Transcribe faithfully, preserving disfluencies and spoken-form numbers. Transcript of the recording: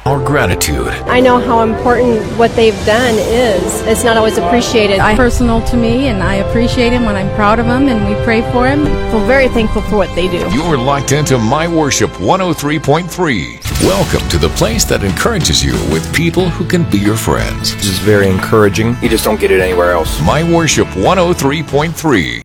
our gratitude. I know how important what they've done is. It's not always appreciated. I personal to me, and I appreciate him when I'm proud of him, and we pray for him. Feel very thankful for what they do. You're locked into My Worship one oh three point three. Welcome to the place that encourages you with people who can be your friends. This is very encouraging. You just don't get it anywhere else. My Worship one oh three point three.